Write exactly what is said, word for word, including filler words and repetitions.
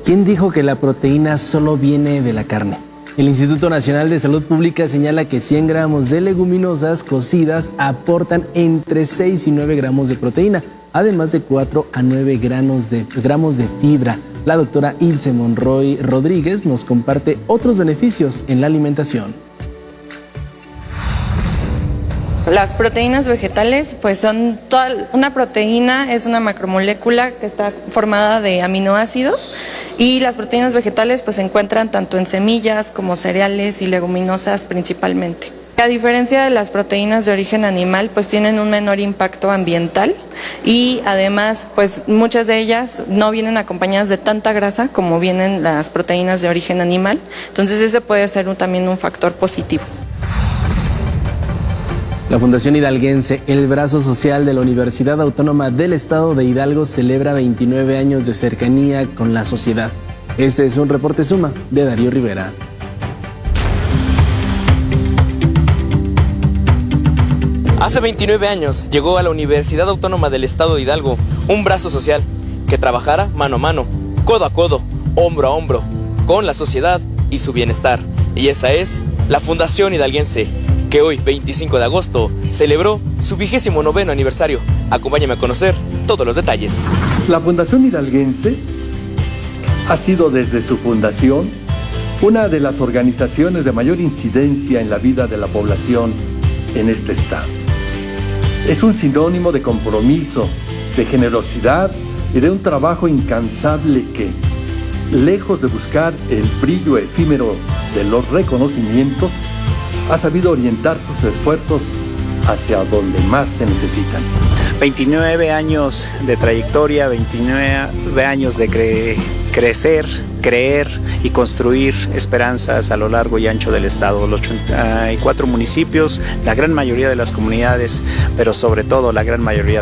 ¿Quién dijo que la proteína solo viene de la carne? El Instituto Nacional de Salud Pública señala que cien gramos de leguminosas cocidas aportan entre seis y nueve gramos de proteína, además de cuatro a nueve gramos de, gramos de fibra. La doctora Ilse Monroy Rodríguez nos comparte otros beneficios en la alimentación. Las proteínas vegetales, pues son toda una proteína, es una macromolécula que está formada de aminoácidos, y las proteínas vegetales pues se encuentran tanto en semillas como cereales y leguminosas principalmente. A diferencia de las proteínas de origen animal, pues tienen un menor impacto ambiental y además pues muchas de ellas no vienen acompañadas de tanta grasa como vienen las proteínas de origen animal, entonces ese puede ser un, también un factor positivo. La Fundación Hidalguense, el brazo social de la Universidad Autónoma del Estado de Hidalgo, celebra veintinueve años de cercanía con la sociedad. Este es un reporte Suma de Darío Rivera. Hace veintinueve años llegó a la Universidad Autónoma del Estado de Hidalgo un brazo social que trabajara mano a mano, codo a codo, hombro a hombro, con la sociedad y su bienestar. Y esa es la Fundación Hidalguense, que hoy, veinticinco de agosto, celebró su vigésimo noveno aniversario. Acompáñame a conocer todos los detalles. La Fundación Hidalguense ha sido desde su fundación una de las organizaciones de mayor incidencia en la vida de la población en este estado. Es un sinónimo de compromiso, de generosidad y de un trabajo incansable que, lejos de buscar el brillo efímero de los reconocimientos, ha sabido orientar sus esfuerzos hacia donde más se necesitan. veintinueve años de trayectoria, veintinueve años de cre- crecer, creer y construir esperanzas a lo largo y ancho del estado. Los ochenta y cuatro municipios, la gran mayoría de las comunidades, pero sobre todo la gran mayoría